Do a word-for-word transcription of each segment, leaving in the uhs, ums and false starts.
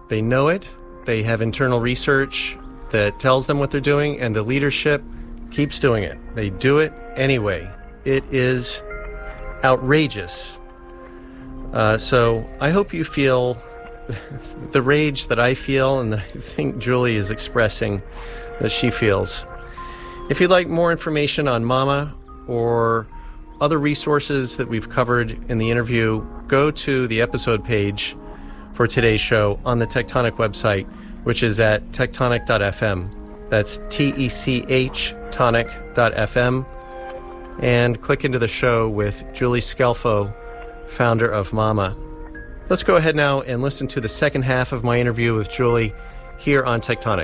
They know it. They have internal research that tells them what they're doing, and the leadership keeps doing it. They do it anyway. It is outrageous. Uh, so I hope you feel the rage that I feel and that I think Julie is expressing that she feels. If you'd like more information on Mama or other resources that we've covered in the interview, go to the episode page for today's show on the Tectonic website, which is at tectonic dot f m. That's T E C H tonic dot f m. And click into the show with Julie Scelfo, founder of Mama. Let's go ahead now and listen to the second half of my interview with Julie here on Tectonic.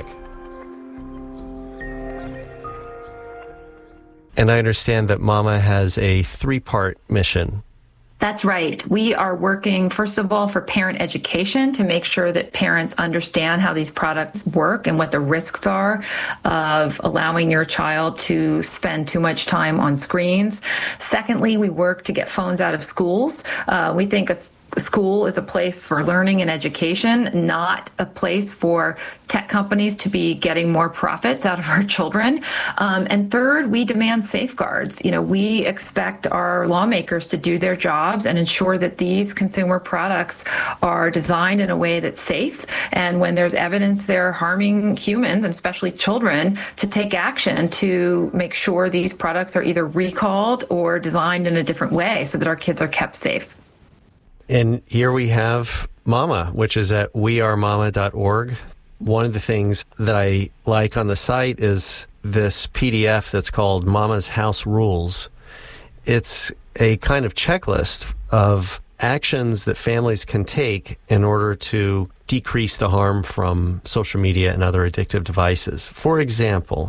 And I understand that Mama has a three-part mission. That's right. We are working, first of all, for parent education to make sure that parents understand how these products work and what the risks are of allowing your child to spend too much time on screens. Secondly, we work to get phones out of schools. Uh, we think a school is a place for learning and education, not a place for tech companies to be getting more profits out of our children. Um, and third, we demand safeguards. You know, we expect our lawmakers to do their jobs and ensure that these consumer products are designed in a way that's safe. And when there's evidence they're harming humans, and especially children, to take action to make sure these products are either recalled or designed in a different way so that our kids are kept safe. And here we have Mama, which is at we are mama dot org. One of the things that I like on the site is this P D F that's called Mama's House Rules. It's a kind of checklist of actions that families can take in order to decrease the harm from social media and other addictive devices. For example,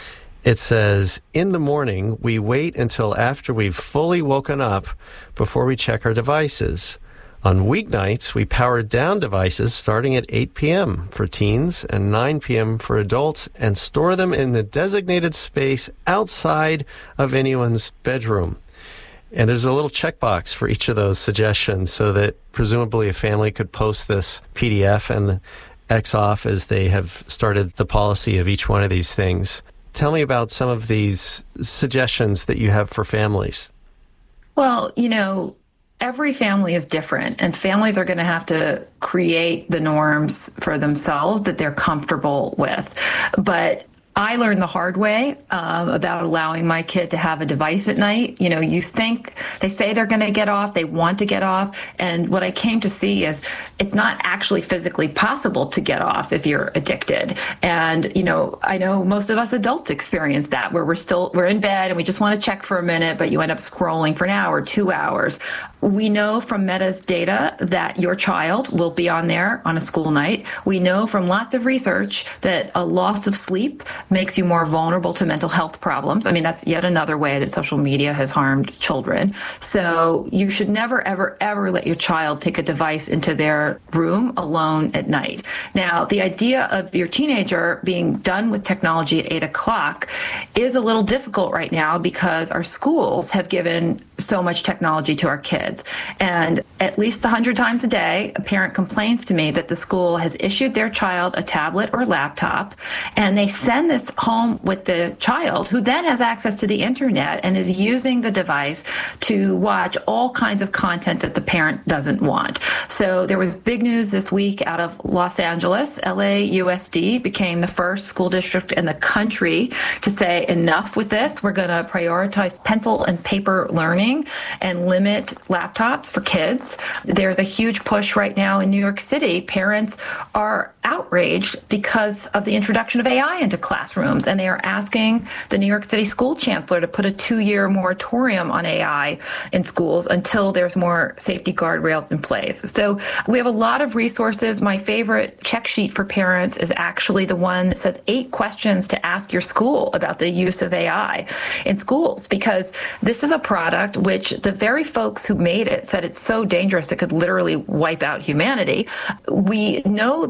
it says, in the morning, we wait until after we've fully woken up before we check our devices. On weeknights, we power down devices starting at eight p.m. for teens and nine p.m. for adults and store them in the designated space outside of anyone's bedroom. And there's a little checkbox for each of those suggestions so that presumably a family could post this P D F and X off as they have started the policy of each one of these things. Tell me about some of these suggestions that you have for families. Well, you know, every family is different, and families are going to have to create the norms for themselves that they're comfortable with. But I learned the hard way um, about allowing my kid to have a device at night. You know, you think they say they're going to get off, they want to get off. And what I came to see is it's not actually physically possible to get off if you're addicted. And, you know, I know most of us adults experience that where we're still, we're in bed and we just want to check for a minute, but you end up scrolling for an hour, two hours. We know from Meta's data that your child will be on there on a school night. We know from lots of research that a loss of sleep makes you more vulnerable to mental health problems. I mean, that's yet another way that social media has harmed children. So you should never, ever, ever let your child take a device into their room alone at night. Now, the idea of your teenager being done with technology at eight o'clock is a little difficult right now because our schools have given so much technology to our kids. And at least one hundred times a day, a parent complains to me that the school has issued their child a tablet or laptop, and they send this home with the child, who then has access to the internet and is using the device to watch all kinds of content that the parent doesn't want. So there was big news this week out of Los Angeles. L A U S D became the first school district in the country to say enough with this. We're going to prioritize pencil and paper learning and limit laptops for kids. There's a huge push right now in New York City. Parents are outraged because of the introduction of A I into classrooms, and they are asking the New York City school chancellor to put a two-year moratorium on A I in schools until there's more safety guardrails in place. So we have a lot of resources. My favorite check sheet for parents is actually the one that says eight questions to ask your school about the use of A I in schools, because this is a product which the very folks who made it said it's so dangerous it could literally wipe out humanity. We know that it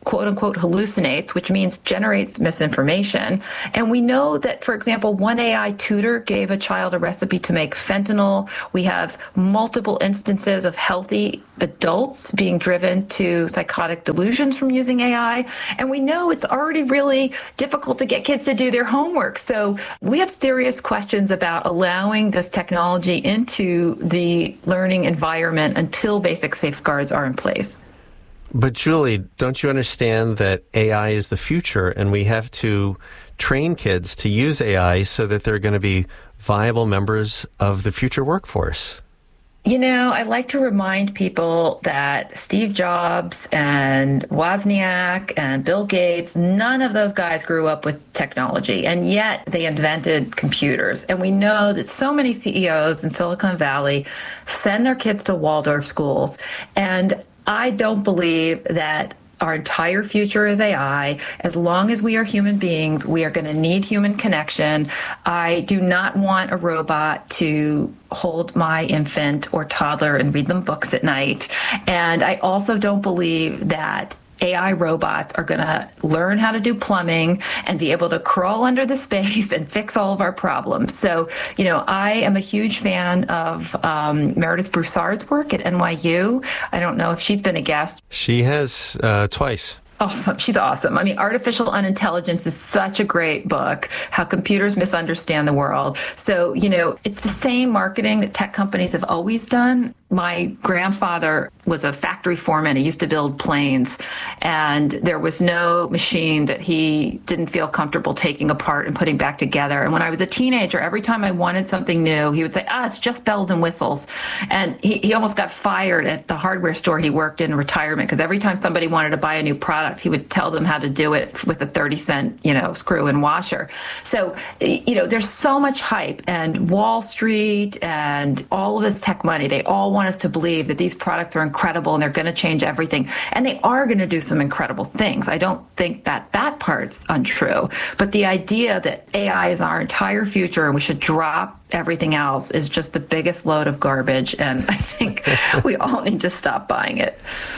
quote unquote hallucinates, which means generates misinformation. And we know that, for example, one A I tutor gave a child a recipe to make fentanyl. We have multiple instances of healthy adults being driven to psychotic delusions from using A I. And we know it's already really difficult to get kids to do their homework. So we have serious questions about allowing this technology into the learning environment until basic safeguards are in place. But Julie, don't you understand that A I is the future and we have to train kids to use A I so that they're going to be viable members of the future workforce? You know, I like to remind people that Steve Jobs and Wozniak and Bill Gates, none of those guys grew up with technology, and yet they invented computers. And we know that so many C E Os in Silicon Valley send their kids to Waldorf schools, and I don't believe that our entire future is A I. As long as we are human beings, we are going to need human connection. I do not want a robot to hold my infant or toddler and read them books at night. And I also don't believe that A I robots are going to learn how to do plumbing and be able to crawl under the space and fix all of our problems. So, you know, I am a huge fan of um, Meredith Broussard's work at N Y U. I don't know if she's been a guest. She has uh, twice. Awesome. She's awesome. I mean, Artificial Unintelligence is such a great book, how computers misunderstand the world. So, you know, it's the same marketing that tech companies have always done. My grandfather was a factory foreman. He used to build planes, and there was no machine that he didn't feel comfortable taking apart and putting back together. And when I was a teenager, every time I wanted something new, he would say, ah, it's just bells and whistles. And he, he almost got fired at the hardware store he worked in retirement, because every time somebody wanted to buy a new product, he would tell them how to do it with a thirty cent, you know, screw and washer. So, you know, there's so much hype, and Wall Street and all of this tech money, they all want us to believe that these products are incredible and they're going to change everything. And they are going to do some incredible things. I don't think that that part's untrue. But the idea that A I is our entire future and we should drop everything else is just the biggest load of garbage. And I think we all need to stop buying it.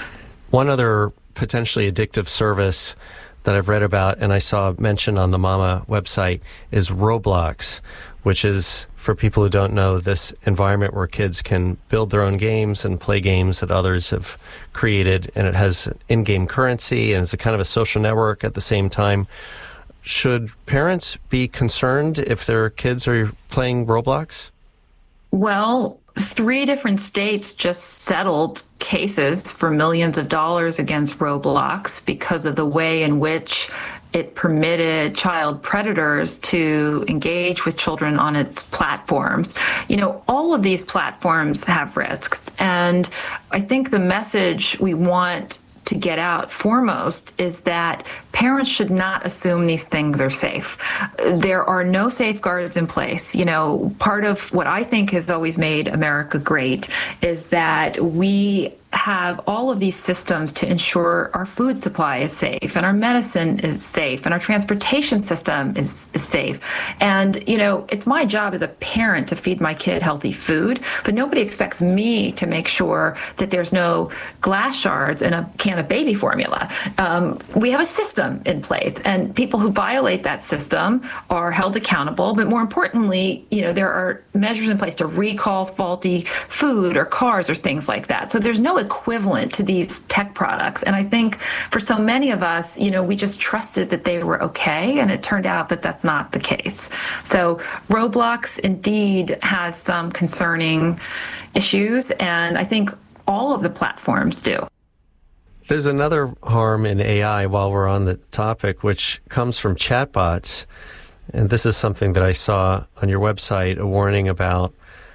One other potentially addictive service that I've read about and I saw mentioned on the Mama website is Roblox, which is, for people who don't know, this environment where kids can build their own games and play games that others have created, and it has in-game currency and it's a kind of a social network at the same time. Should parents be concerned if their kids are playing Roblox? Well, three different states just settled cases for millions of dollars against Roblox because of the way in which it permitted child predators to engage with children on its platforms. You know, all of these platforms have risks. And I think the message we want to get out foremost is that parents should not assume these things are safe. There are no safeguards in place. You know, part of what I think has always made America great is that we have all of these systems to ensure our food supply is safe and our medicine is safe and our transportation system is, is safe. And, you know, it's my job as a parent to feed my kid healthy food, but nobody expects me to make sure that there's no glass shards in a can of baby formula. Um, we have a system in place, and people who violate that system are held accountable. But more importantly, you know, there are measures in place to recall faulty food or cars or things like that. So there's no equivalent to these tech products. And I think for so many of us, you know, we just trusted that they were okay, and it turned out that that's not the case. So Roblox indeed has some concerning issues, and I think all of the platforms do. There's another harm in A I while we're on the topic, which comes from chatbots. And this is something that I saw on your website, a warning about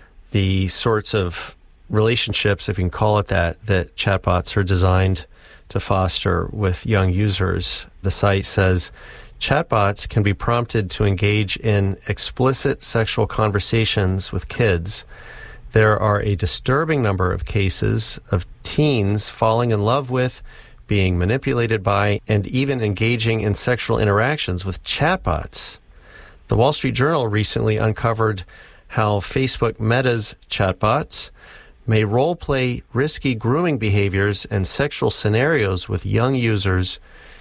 the sorts of relationships, if you can call it that, that chatbots are designed to foster with young users. The site says, chatbots can be prompted to engage in explicit sexual conversations with kids. There are a disturbing number of cases of teens falling in love with, being manipulated by, and even engaging in sexual interactions with chatbots. The Wall Street Journal recently uncovered how Facebook Meta's chatbots may role-play risky grooming behaviors and sexual scenarios with young users,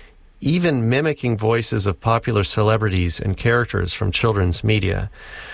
even mimicking voices of popular celebrities and characters from children's media.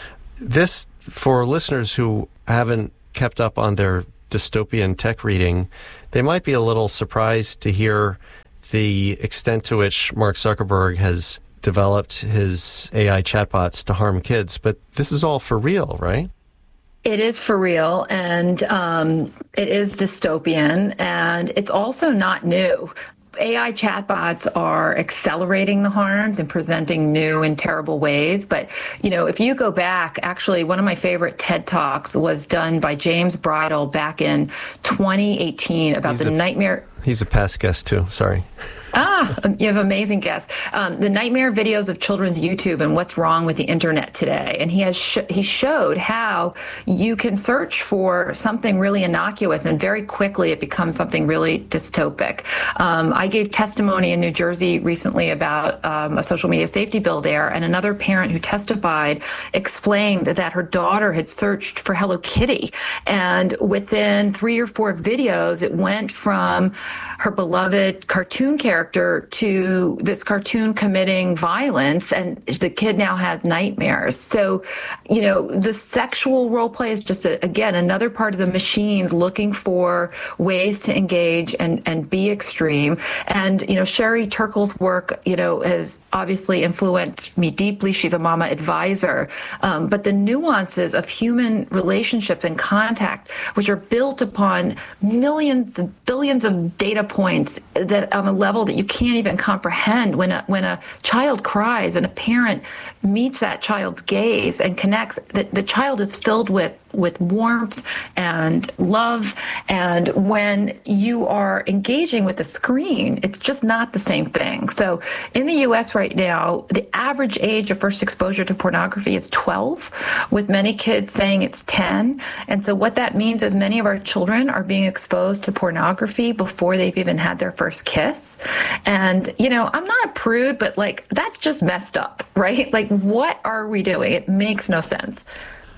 This, for listeners who haven't kept up on their dystopian tech reading, they might be a little surprised to hear the extent to which Mark Zuckerberg has developed his A I chatbots to harm kids. But this is all for real, right? It is for real, and um, it is dystopian, and it's also not new. A I chatbots are accelerating the harms and presenting new and terrible ways. But, you know, if you go back, actually, one of my favorite TED Talks was done by James Bridle back in twenty eighteen about he's the a, nightmare. He's a past guest, too. Sorry. Ah, you have amazing guests. Um, the nightmare videos of children's YouTube and what's wrong with the internet today. And he has sh- he showed how you can search for something really innocuous and very quickly it becomes something really dystopic. Um, I gave testimony in New Jersey recently about um, a social media safety bill there, and another parent who testified explained that her daughter had searched for Hello Kitty, and within three or four videos, it went from her beloved cartoon character to this cartoon committing violence, and the kid now has nightmares. So, you know, the sexual role play is just, a, again, another part of the machines looking for ways to engage and, and be extreme. And, you know, Sherry Turkle's work, you know, has obviously influenced me deeply. She's a mama advisor. Um, but the nuances of human relationship and contact, which are built upon millions, billions of data points that on a level that you can't even comprehend. When a, when a child cries and a parent meets that child's gaze and connects, the, the child is filled with with warmth and love. And when you are engaging with the screen, it's just not the same thing. So in the U S right now, the average age of first exposure to pornography is twelve, with many kids saying it's ten. And so what that means is many of our children are being exposed to pornography before they've even had their first kiss. And, you know, I'm not a prude, but like, that's just messed up, right? Like, what are we doing? It makes no sense.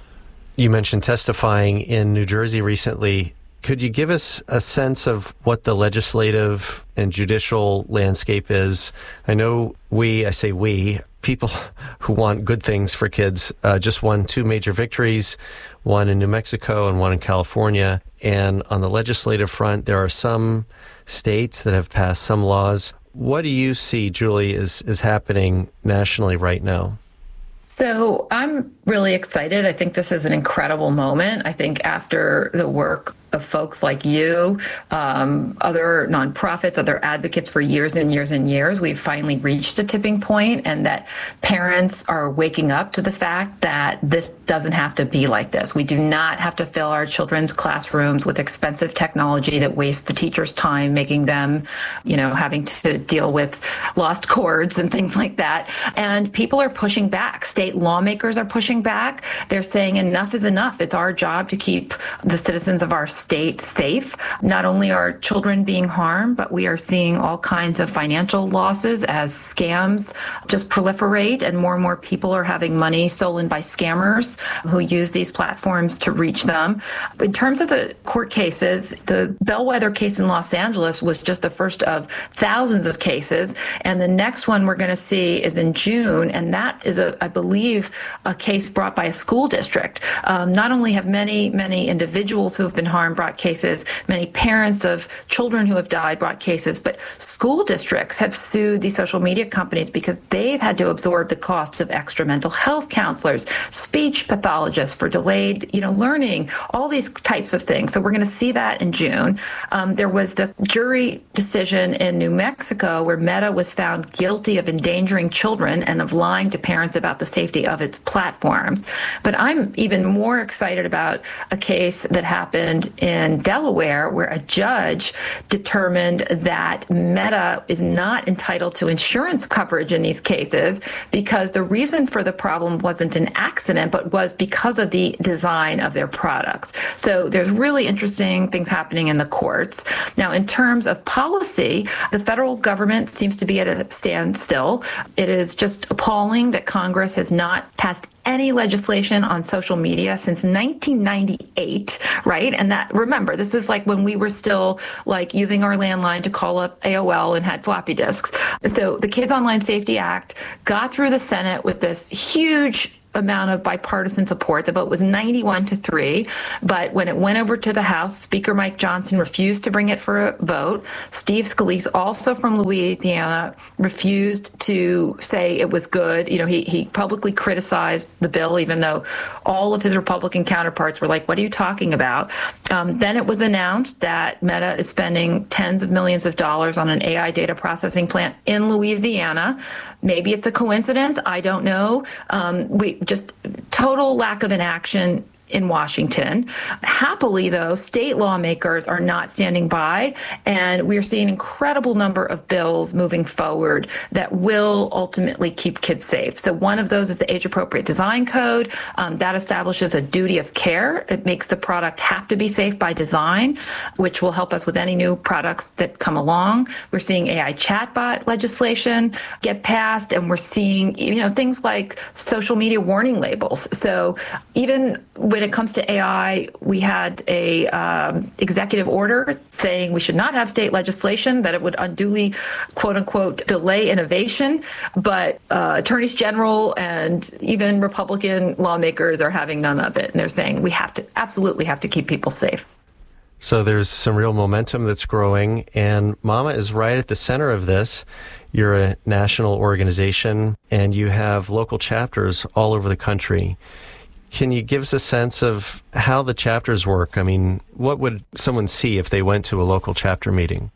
You mentioned testifying in New Jersey recently. Could you give us a sense of what the legislative and judicial landscape is? I know we, I say we, people who want good things for kids, uh, just won two major victories, one in New Mexico and one in California. And on the legislative front, there are some states that have passed some laws. What do you see, Julie, is, is happening nationally right now? So I'm really excited. I think this is an incredible moment. I think after the work of folks like you, um, other nonprofits, other advocates for years and years and years, we've finally reached a tipping point, and that parents are waking up to the fact that this doesn't have to be like this. We do not have to fill our children's classrooms with expensive technology that wastes the teacher's time, making them, you know, having to deal with lost cords and things like that. And people are pushing back. State lawmakers are pushing back. They're saying enough is enough. It's our job to keep the citizens of our state safe. Not only are children being harmed, but we are seeing all kinds of financial losses as scams just proliferate, and more and more people are having money stolen by scammers who use these platforms to reach them. In terms of the court cases, the Bellwether case in Los Angeles was just the first of thousands of cases, and the next one we're going to see is in June, and that is, a, I believe, a case brought by a school district. Um, not only have many, many individuals who have been harmed brought cases, many parents of children who have died brought cases, but school districts have sued these social media companies because they've had to absorb the cost of extra mental health counselors, speech pathologists for delayed, you know, learning, all these types of things. So we're going to see that in June. Um, there was the jury decision in New Mexico where Meta was found guilty of endangering children and of lying to parents about the safety of its platforms. But I'm even more excited about a case that happened in Delaware where a judge determined that Meta is not entitled to insurance coverage in these cases because the reason for the problem wasn't an accident, but was because of the design of their products. So there's really interesting things happening in the courts. Now, in terms of policy, the federal government seems to be at a standstill. It is just appalling that Congress has not passed any legislation on social media since nineteen ninety-eight, right? And that, remember, this is like when we were still like using our landline to call up A O L and had floppy disks. So the Kids Online Safety Act got through the Senate with this huge amount of bipartisan support. The vote was ninety-one to three. But when it went over to the House, Speaker Mike Johnson refused to bring it for a vote. Steve Scalise, also from Louisiana, refused to say it was good. You know, he, he publicly criticized the bill, even though all of his Republican counterparts were like, what are you talking about? Um, then it was announced that Meta is spending tens of millions of dollars on an A I data processing plant in Louisiana. Maybe it's a coincidence. I don't know. Um, we just total lack of inaction in Washington. Happily, though, state lawmakers are not standing by, and we're seeing an incredible number of bills moving forward that will ultimately keep kids safe. So one of those is the Age-Appropriate Design Code. Um, that establishes a duty of care. It makes the product have to be safe by design, which will help us with any new products that come along. We're seeing A I chatbot legislation get passed, and we're seeing, you know, things like social media warning labels. So even when it comes to A I, we had a um, executive order saying we should not have state legislation, that it would unduly, quote unquote, delay innovation. But uh, attorneys general and even Republican lawmakers are having none of it. And they're saying we have to absolutely have to keep people safe. So there's some real momentum that's growing, and Mama is right at the center of this. You're a national organization, and you have local chapters all over the country. Can you give us a sense of how the chapters work? I mean, what would someone see if they went to a local chapter meeting?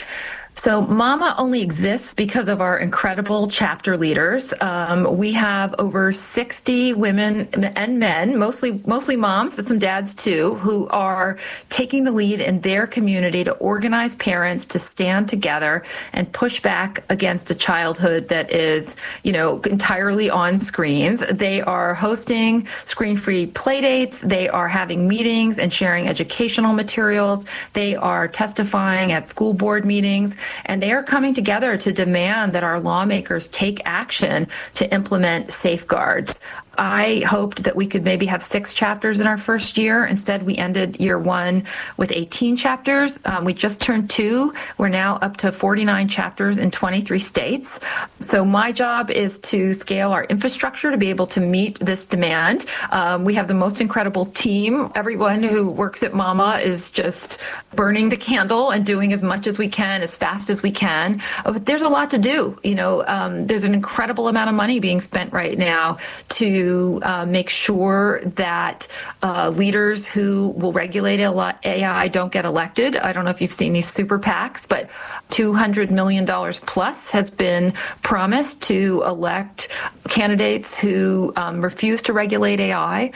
So Mama only exists because of our incredible chapter leaders. Um, we have over sixty women and men, mostly mostly moms, but some dads too, who are taking the lead in their community to organize parents to stand together and push back against a childhood that is, you know, entirely on screens. They are hosting screen-free playdates. They are having meetings and sharing educational materials. They are testifying at school board meetings. And they are coming together to demand that our lawmakers take action to implement safeguards. I hoped that we could maybe have six chapters in our first year. Instead, we ended year one with eighteen chapters. Um, we just turned two. We're now up to forty-nine chapters in twenty-three states. So my job is to scale our infrastructure to be able to meet this demand. Um, we have the most incredible team. Everyone who works at Mama is just burning the candle and doing as much as we can, as fast as we can. But there's a lot to do. You know, um, there's an incredible amount of money being spent right now to to uh, make sure that uh, leaders who will regulate A I don't get elected. I don't know if you've seen these super PACs, but two hundred million dollars plus has been promised to elect candidates who um, refuse to regulate A I.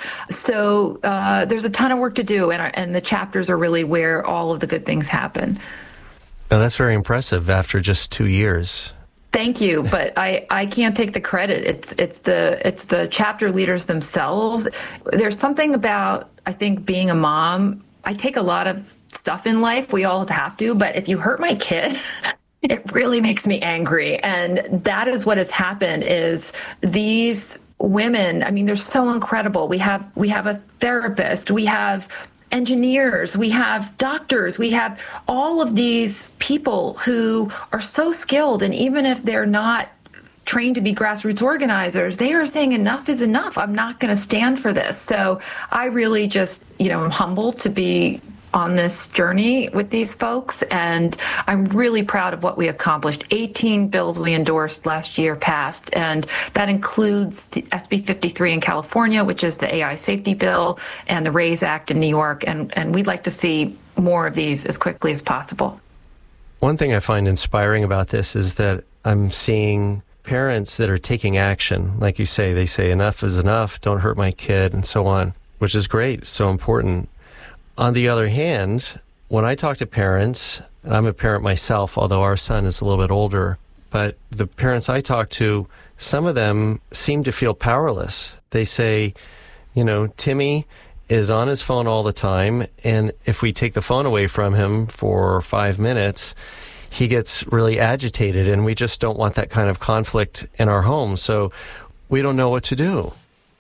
So uh, there's a ton of work to do, and, our, and the chapters are really where all of the good things happen. Now, that's very impressive after just two years. Thank you, but I, I can't take the credit. It's it's the it's the chapter leaders themselves. There's something about, I think, being a mom. I take a lot of stuff in life. We all have to, but if you hurt my kid, it really makes me angry. And that is what has happened is these women, I mean, they're so incredible. We have we have a therapist, we have engineers, we have doctors, we have all of these people who are so skilled. And even if they're not trained to be grassroots organizers, they are saying enough is enough. I'm not going to stand for this. So I really just, you know, I'm humbled to be on this journey with these folks, and I'm really proud of what we accomplished. eighteen bills we endorsed last year passed, and that includes the S B fifty-three in California, which is the A I safety bill, and the RAISE Act in New York, and, and we'd like to see more of these as quickly as possible. One thing I find inspiring about this is that I'm seeing parents that are taking action. Like you say, they say enough is enough, don't hurt my kid, and so on, which is great, so important. On the other hand, when I talk to parents, and I'm a parent myself, although our son is a little bit older, but the parents I talk to, some of them seem to feel powerless. They say, you know, Timmy is on his phone all the time, and if we take the phone away from him for five minutes, he gets really agitated, and we just don't want that kind of conflict in our home, so we don't know what to do.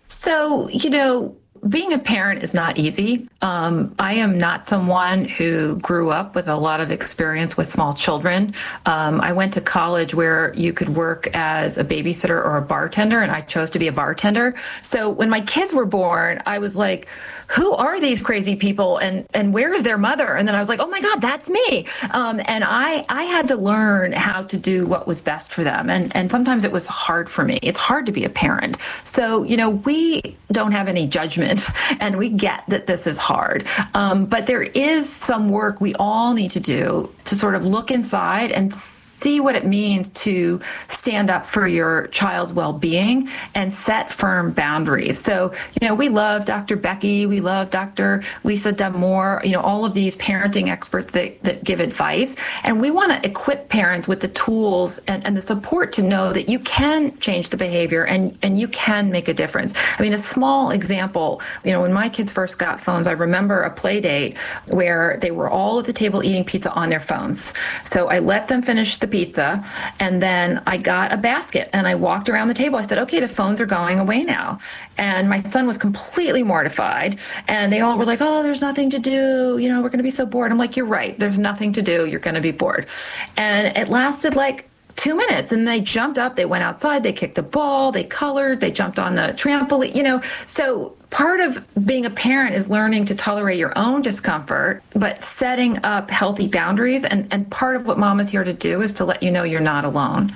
So, you know, being a parent is not easy. Um, I am not someone who grew up with a lot of experience with small children. Um, I went to college where you could work as a babysitter or a bartender, and I chose to be a bartender. So when my kids were born, I was like, who are these crazy people, and and where is their mother? And then I was like, oh my God, that's me. Um, and I I had to learn how to do what was best for them. And and sometimes it was hard for me. It's hard to be a parent. So, you know, we don't have any judgment, and we get that this is hard. Um, but there is some work we all need to do to sort of look inside and see what it means to stand up for your child's well-being and set firm boundaries. So, you know, we love Doctor Becky, we love Doctor Lisa Damour, you know, all of these parenting experts that, that give advice. And we want to equip parents with the tools and, and the support to know that you can change the behavior and, and you can make a difference. I mean, a small example, you know, when my kids first got phones, I remember a play date where they were all at the table eating pizza on their phones. So I let them finish the pizza, and then I got a basket and I walked around the table. I said, okay, the phones are going away now. And my son was completely mortified, and they all were like, oh, there's nothing to do. You know, we're going to be so bored. I'm like, you're right. There's nothing to do. You're going to be bored. And it lasted like two minutes, and they jumped up, they went outside, they kicked the ball, they colored, they jumped on the trampoline, you know. So part of being a parent is learning to tolerate your own discomfort, but setting up healthy boundaries. And, and part of what Mama's here to do is to let you know you're not alone.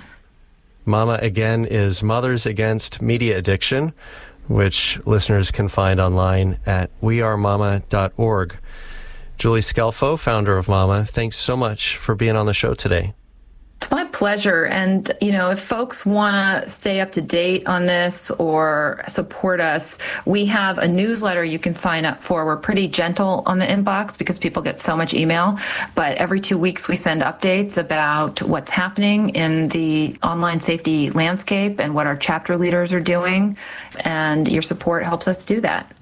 Mama, again, is Mothers Against Media Addiction, which listeners can find online at we are mama dot org. Julie Scelfo, founder of Mama, thanks so much for being on the show today. It's my pleasure. And, you know, if folks want to stay up to date on this or support us, we have a newsletter you can sign up for. We're pretty gentle on the inbox because people get so much email. But every two weeks we send updates about what's happening in the online safety landscape and what our chapter leaders are doing. And your support helps us do that.